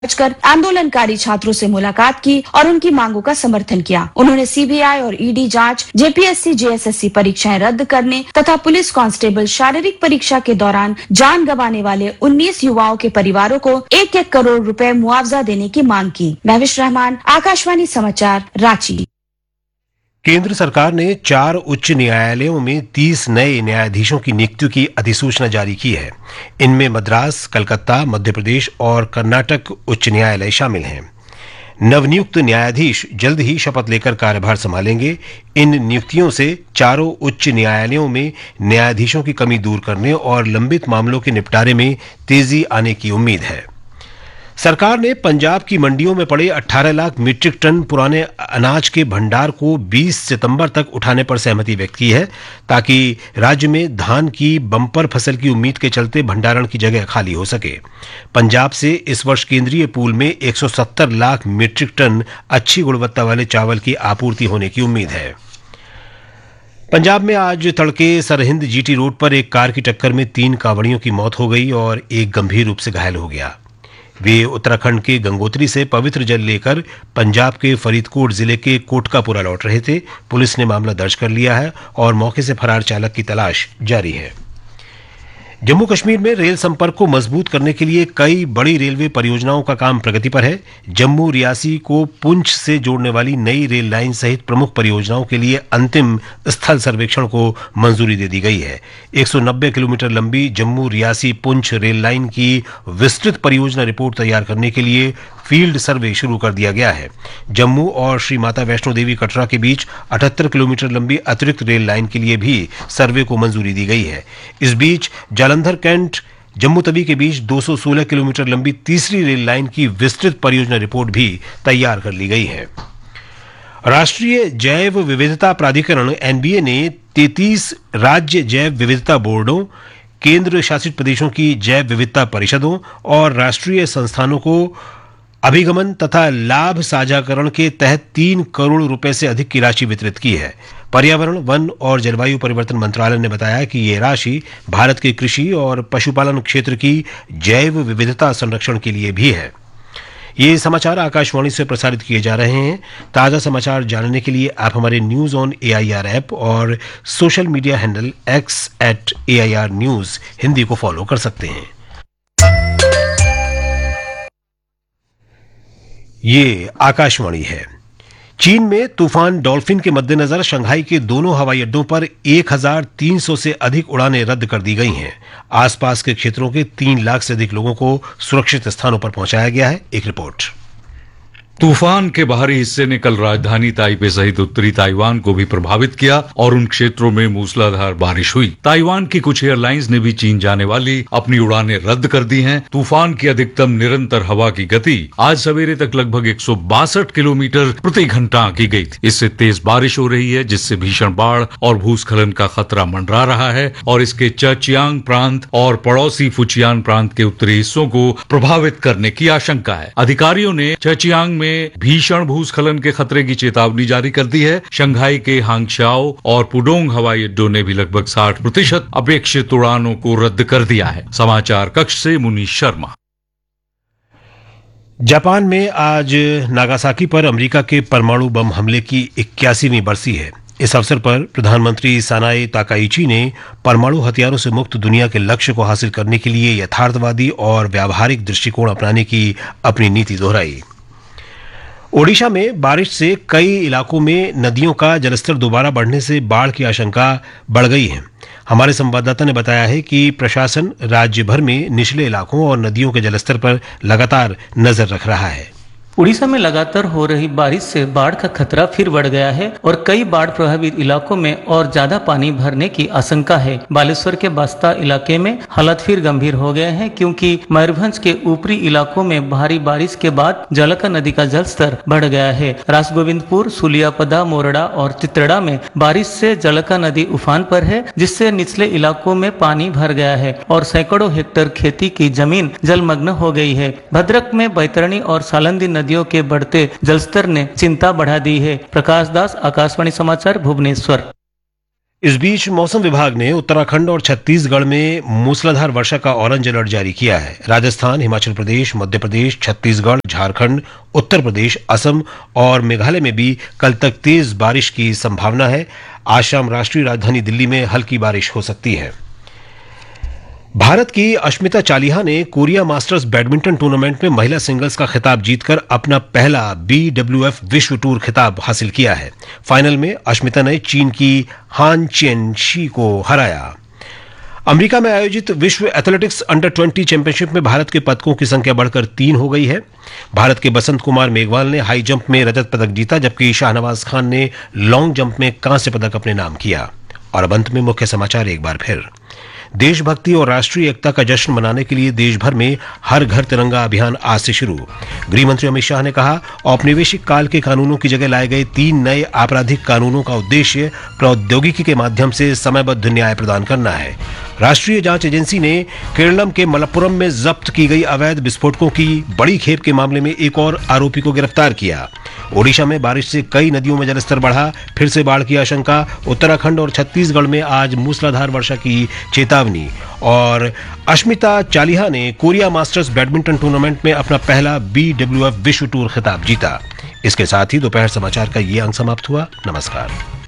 कर आंदोलनकारी छात्रों से मुलाकात की और उनकी मांगों का समर्थन किया। उन्होंने सीबीआई और ईडी जांच, जेपीएससी, जेएसएससी परीक्षाएं रद्द करने तथा पुलिस कांस्टेबल शारीरिक परीक्षा के दौरान जान गंवाने वाले 19 युवाओं के परिवारों को 1-1 करोड़ रुपए मुआवजा देने की मांग की। महविश रहमान, आकाशवाणी समाचार, रांची। केंद्र सरकार ने 4 उच्च न्यायालयों में 30 नए न्यायाधीशों की नियुक्ति की अधिसूचना जारी की है। इनमें मद्रास, कलकत्ता, मध्य प्रदेश और कर्नाटक उच्च न्यायालय शामिल हैं। नवनियुक्त न्यायाधीश जल्द ही शपथ लेकर कार्यभार संभालेंगे। इन नियुक्तियों से चारों उच्च न्यायालयों में न्यायाधीशों की कमी दूर करने और लंबित मामलों के निपटारे में तेजी आने की उम्मीद है। सरकार ने पंजाब की मंडियों में पड़े 18 लाख मीट्रिक टन पुराने अनाज के भंडार को 20 सितंबर तक उठाने पर सहमति व्यक्त की है, ताकि राज्य में धान की बम्पर फसल की उम्मीद के चलते भंडारण की जगह खाली हो सके। पंजाब से इस वर्ष केंद्रीय पूल में 170 लाख मीट्रिक टन अच्छी गुणवत्ता वाले चावल की आपूर्ति होने की उम्मीद है। पंजाब में आज तड़के सरहिंद जीटी रोड पर एक कार की टक्कर में 3 कांवड़ियों की मौत हो गई और एक गंभीर रूप से घायल हो गया। वे उत्तराखंड के गंगोत्री से पवित्र जल लेकर पंजाब के फरीदकोट जिले के कोटकापुरा लौट रहे थे। पुलिस ने मामला दर्ज कर लिया है और मौके से फरार चालक की तलाश जारी है। जम्मू कश्मीर में रेल संपर्क को मजबूत करने के लिए कई बड़ी रेलवे परियोजनाओं का काम प्रगति पर है। जम्मू रियासी को पुंछ से जोड़ने वाली नई रेल लाइन सहित प्रमुख परियोजनाओं के लिए अंतिम स्थल सर्वेक्षण को मंजूरी दे दी गई है। 190 किलोमीटर लंबी जम्मू रियासी पुंछ रेल लाइन की विस्तृत परियोजना रिपोर्ट तैयार करने के लिए फील्ड सर्वे शुरू कर दिया गया है। जम्मू और श्री माता वैष्णो देवी कटरा के बीच 78 किलोमीटर लंबी अतिरिक्त रेल लाइन के लिए भी सर्वे को मंजूरी दी गई है। इस बीच जालंधर कैंट जम्मू तवी के बीच 216 किलोमीटर लंबी तीसरी रेल लाइन की विस्तृत परियोजना रिपोर्ट भी तैयार कर ली गई है। राष्ट्रीय जैव विविधता प्राधिकरण एनबीए ने 33 राज्य जैव विविधता बोर्डों, केंद्र शासित प्रदेशों की जैव विविधता परिषदों और राष्ट्रीय संस्थानों को अभिगमन तथा लाभ साझाकरण के तहत 3 करोड़ रुपए से अधिक की राशि वितरित की है। पर्यावरण, वन और जलवायु परिवर्तन मंत्रालय ने बताया कि ये राशि भारत के कृषि और पशुपालन क्षेत्र की जैव विविधता संरक्षण के लिए भी है। ये समाचार आकाशवाणी से प्रसारित किए जा रहे हैं। ताजा समाचार जानने के लिए आप हमारे न्यूज ऑन एआईआर ऐप और social media handle x@AIR news Hindi को फॉलो कर सकते हैं। ये आकाशवाणी है। चीन में तूफान डॉल्फिन के मद्देनजर शंघाई के दोनों हवाई अड्डों पर 1300 से अधिक उड़ानें रद्द कर दी गई हैं। आसपास के क्षेत्रों के 3 लाख से अधिक लोगों को सुरक्षित स्थानों पर पहुंचाया गया है। एक रिपोर्ट। तूफान के बाहरी हिस्से ने कल राजधानी ताइपे सहित उत्तरी ताइवान को भी प्रभावित किया और उन क्षेत्रों में मूसलाधार बारिश हुई। ताइवान की कुछ एयरलाइंस ने भी चीन जाने वाली अपनी उड़ानें रद्द कर दी हैं। तूफान की अधिकतम निरंतर हवा की गति आज सवेरे तक लगभग 162 किलोमीटर प्रति घंटा आंकी गई थी। इससे तेज बारिश हो रही है, जिससे भीषण बाढ़ और भूस्खलन का खतरा मंडरा रहा है और इसके चचियांग प्रांत और पड़ोसी फुचियान प्रांत के उत्तरी हिस्सों को प्रभावित करने की आशंका है। अधिकारियों ने चचियांग में भीषण भूस्खलन के खतरे की चेतावनी जारी कर दी है। शंघाई के हांगशाओ और पुडोंग हवाई अड्डों ने भी लगभग 60% अपेक्षित उड़ानों को रद्द कर दिया है। समाचार कक्ष से मुनीश शर्मा। जापान में आज नागासाकी पर अमेरिका के परमाणु बम हमले की 81वीं बरसी है। इस अवसर पर प्रधानमंत्री सानाए ताकाइची ने परमाणु हथियारों से मुक्त दुनिया के लक्ष्य को हासिल करने के लिए यथार्थवादी और व्यावहारिक दृष्टिकोण अपनाने की अपनी नीति दोहराई। ओडिशा में बारिश से कई इलाकों में नदियों का जलस्तर दोबारा बढ़ने से बाढ़ की आशंका बढ़ गई है। हमारे संवाददाता ने बताया है कि प्रशासन राज्य भर में निचले इलाकों और नदियों के जलस्तर पर लगातार नजर रख रहा है। उड़ीसा में लगातार हो रही बारिश से बाढ़ का खतरा फिर बढ़ गया है और कई बाढ़ प्रभावित इलाकों में और ज्यादा पानी भरने की आशंका है। बालेश्वर के बस्ता इलाके में हालात फिर गंभीर हो गए हैं, क्योंकि मयूरभंज के ऊपरी इलाकों में भारी बारिश के बाद जलका नदी का जलस्तर बढ़ गया है। रासगोविंदपुर, सुलियापदा, मोरडा और चित्रड़ा में बारिश से जलका नदी उफान पर है, जिससे निचले इलाकों में पानी भर गया है और सैकड़ों हेक्टेयर खेती की जमीन जलमग्न हो गई है। भद्रक में बैतरणी और सालंदी नदियों के बढ़ते जलस्तर ने चिंता बढ़ा दी है। प्रकाश दास, आकाशवाणी समाचार, भुवनेश्वर। इस बीच मौसम विभाग ने उत्तराखंड और छत्तीसगढ़ में मूसलाधार वर्षा का ऑरेंज अलर्ट जारी किया है। राजस्थान, हिमाचल प्रदेश, मध्य प्रदेश, छत्तीसगढ़, झारखंड, उत्तर प्रदेश, असम और मेघालय में भी कल तक तेज बारिश की संभावना है। आज शाम राष्ट्रीय राजधानी दिल्ली में हल्की बारिश हो सकती है। भारत की अश्मिता चालिहा ने कोरिया मास्टर्स बैडमिंटन टूर्नामेंट में महिला सिंगल्स का खिताब जीतकर अपना पहला BWF विश्व टूर खिताब हासिल किया है। फाइनल में अश्मिता ने चीन की हान चेन-शी को हराया। अमेरिका में आयोजित विश्व एथलेटिक्स अंडर 20 चैंपियनशिप में भारत के पदकों की संख्या बढ़कर 3 हो गई है। भारत के बसंत कुमार मेघवाल ने हाई जंप में रजत पदक जीता, जबकि शाहनवाज खान ने लॉन्ग जंप में कांस्य पदक अपने नाम किया। और अब अंत में मुख्य समाचार एक बार फिर। देशभक्ति और राष्ट्रीय एकता का जश्न मनाने के लिए देश भर में हर घर तिरंगा अभियान आज से शुरू। गृह मंत्री अमित शाह ने कहा, औपनिवेशिक काल के कानूनों की जगह लाए गए 3 नए आपराधिक कानूनों का उद्देश्य प्रौद्योगिकी के माध्यम से समयबद्ध न्याय प्रदान करना है। राष्ट्रीय जांच एजेंसी ने केरलम के मलप्पुरम में जब्त की गई अवैध विस्फोटकों की बड़ी खेप के मामले में एक और आरोपी को गिरफ्तार किया। ओडिशा में बारिश से कई नदियों में जलस्तर बढ़ा, फिर से बाढ़ की आशंका। उत्तराखंड और छत्तीसगढ़ में आज मूसलाधार वर्षा की चेतावनी। और अश्मिता चालिहा ने कोरिया मास्टर्स बैडमिंटन टूर्नामेंट में अपना पहला BWF विश्व टूर खिताब जीता। इसके साथ ही दोपहर समाचार का ये अंक समाप्त हुआ। नमस्कार।